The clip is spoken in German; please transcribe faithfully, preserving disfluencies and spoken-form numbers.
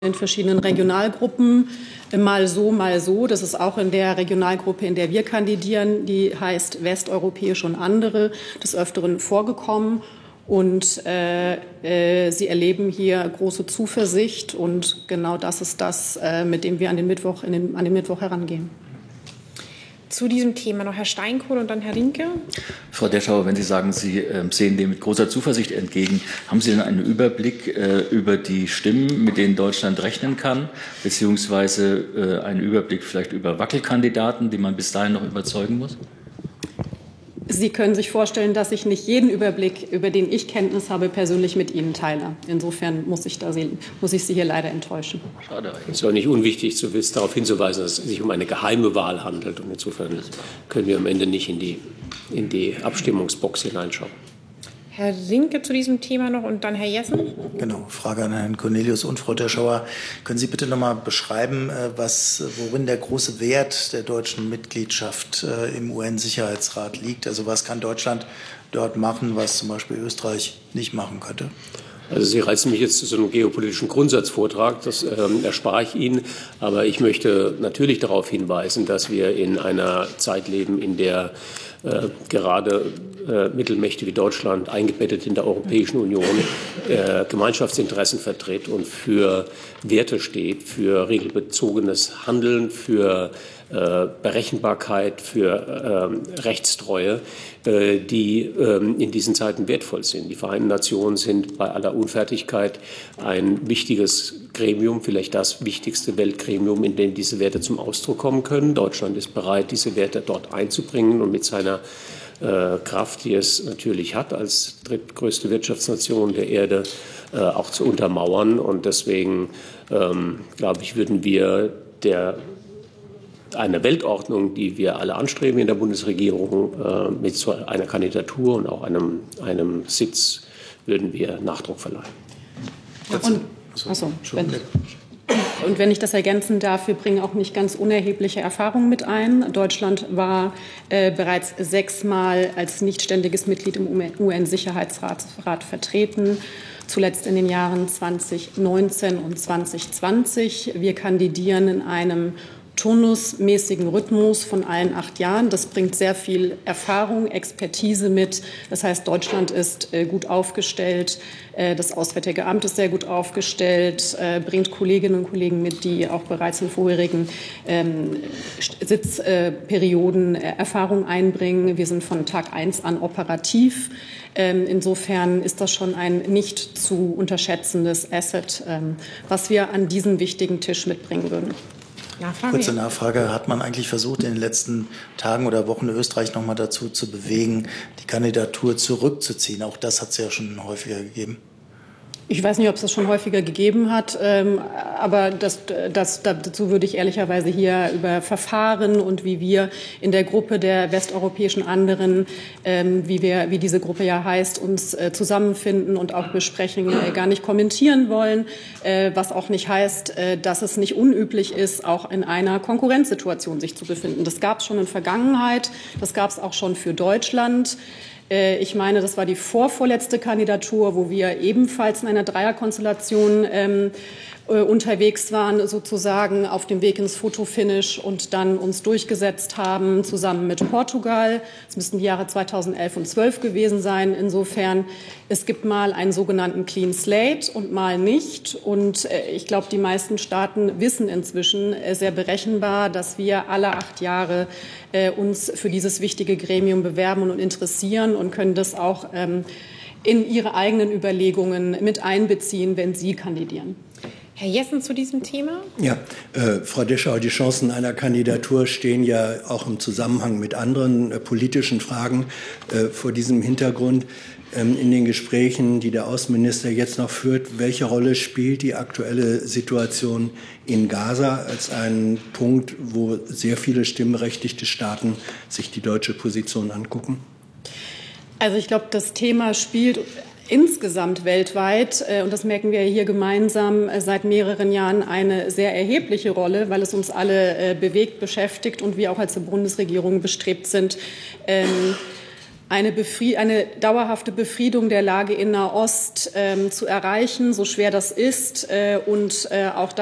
in verschiedenen Regionalgruppen, mal so, mal so. Das ist auch in der Regionalgruppe, in der wir kandidieren, die heißt Westeuropäische und andere, des Öfteren vorgekommen. Und äh, äh, Sie erleben hier große Zuversicht. Und genau das ist das, äh, mit dem wir an den Mittwoch, in den, an den Mittwoch herangehen. Zu diesem Thema noch Herr Steinkohl und dann Herr Rinke. Frau Deschauer, wenn Sie sagen, Sie äh, sehen dem mit großer Zuversicht entgegen, haben Sie denn einen Überblick äh, über die Stimmen, mit denen Deutschland rechnen kann, beziehungsweise äh, einen Überblick vielleicht über Wackelkandidaten, die man bis dahin noch überzeugen muss? Sie können sich vorstellen, dass ich nicht jeden Überblick, über den ich Kenntnis habe, persönlich mit Ihnen teile. Insofern muss ich, da sehen, muss ich Sie hier leider enttäuschen. Schade. Es ist auch nicht unwichtig, zu wissen, darauf hinzuweisen, dass es sich um eine geheime Wahl handelt. Und insofern können wir am Ende nicht in die, in die Abstimmungsbox hineinschauen. Herr Rinke zu diesem Thema noch und dann Herr Jessen. Genau, Frage an Herrn Cornelius und Frau Deschauer. Können Sie bitte noch mal beschreiben, was, worin der große Wert der deutschen Mitgliedschaft im U N-Sicherheitsrat liegt? Also was kann Deutschland dort machen, was zum Beispiel Österreich nicht machen könnte? Also Sie reizen mich jetzt zu so einem geopolitischen Grundsatzvortrag, das ähm, erspare ich Ihnen. Aber ich möchte natürlich darauf hinweisen, dass wir in einer Zeit leben, in der äh, gerade äh, Mittelmächte wie Deutschland, eingebettet in der Europäischen Union, äh, Gemeinschaftsinteressen vertritt und für Werte steht, für regelbezogenes Handeln, für äh, Berechenbarkeit, für äh, Rechtstreue, äh, die äh, in diesen Zeiten wertvoll sind. Die Vereinten Nationen sind bei aller Unfertigkeit ein wichtiges Gremium, vielleicht das wichtigste Weltgremium, in dem diese Werte zum Ausdruck kommen können. Deutschland ist bereit, diese Werte dort einzubringen und mit seiner äh, Kraft, die es natürlich hat, als drittgrößte Wirtschaftsnation der Erde, äh, auch zu untermauern. Und deswegen, ähm, glaube ich, würden wir der eine Weltordnung, die wir alle anstreben in der Bundesregierung, äh, mit so einer Kandidatur und auch einem, einem Sitz, würden wir Nachdruck verleihen. Und, achso, wenn, und wenn ich das ergänzen darf, wir bringen auch nicht ganz unerhebliche Erfahrungen mit ein. Deutschland war äh, bereits sechsmal als nichtständiges Mitglied im U N-Sicherheitsrat Rat vertreten, zuletzt in den Jahren zweitausendneunzehn und zweitausendzwanzig. Wir kandidieren in einem turnusmäßigen Rhythmus von allen acht Jahren. Das bringt sehr viel Erfahrung, Expertise mit. Das heißt, Deutschland ist äh, gut aufgestellt. Äh, das Auswärtige Amt ist sehr gut aufgestellt, äh, bringt Kolleginnen und Kollegen mit, die auch bereits in vorherigen ähm, Sitzperioden äh, Erfahrung einbringen. Wir sind von Tag eins an operativ. Ähm, insofern ist das schon ein nicht zu unterschätzendes Asset, ähm, was wir an diesen wichtigen Tisch mitbringen würden. Nachfrage. Kurze Nachfrage. Hat man eigentlich versucht, in den letzten Tagen oder Wochen Österreich noch mal dazu zu bewegen, die Kandidatur zurückzuziehen? Auch das hat es ja schon häufiger gegeben. Ich weiß nicht, ob es das schon häufiger gegeben hat, ähm, aber das, das, dazu würde ich ehrlicherweise hier über Verfahren und wie wir in der Gruppe der westeuropäischen anderen, ähm, wie wir, wie diese Gruppe ja heißt, uns äh, zusammenfinden und auch besprechen, äh, gar nicht kommentieren wollen, äh, was auch nicht heißt, äh, dass es nicht unüblich ist, auch in einer Konkurrenzsituation sich zu befinden. Das gab es schon in der Vergangenheit, das gab es auch schon für Deutschland. Ich meine, das war die vorvorletzte Kandidatur, wo wir ebenfalls in einer Dreierkonstellation ähm, unterwegs waren, sozusagen auf dem Weg ins Fotofinish und dann uns durchgesetzt haben, zusammen mit Portugal. Es müssten die Jahre zweitausendelf und zwölf gewesen sein. Insofern, es gibt mal einen sogenannten Clean Slate und mal nicht. Und äh, ich glaube, die meisten Staaten wissen inzwischen äh, sehr berechenbar, dass wir alle acht Jahre äh, uns für dieses wichtige Gremium bewerben und interessieren und können das auch ähm, in ihre eigenen Überlegungen mit einbeziehen, wenn sie kandidieren. Herr Jessen zu diesem Thema? Ja, äh, Frau Deschauer, die Chancen einer Kandidatur stehen ja auch im Zusammenhang mit anderen äh, politischen Fragen äh, vor diesem Hintergrund. Ähm, in den Gesprächen, die der Außenminister jetzt noch führt, welche Rolle spielt die aktuelle Situation in Gaza als ein Punkt, wo sehr viele stimmberechtigte Staaten sich die deutsche Position angucken? Also ich glaube, das Thema spielt insgesamt weltweit, und das merken wir hier gemeinsam seit mehreren Jahren, eine sehr erhebliche Rolle, weil es uns alle bewegt, beschäftigt und wir auch als Bundesregierung bestrebt sind, eine, Befried- eine dauerhafte Befriedung der Lage in Nahost ähm, zu erreichen, so schwer das ist, äh, und äh, auch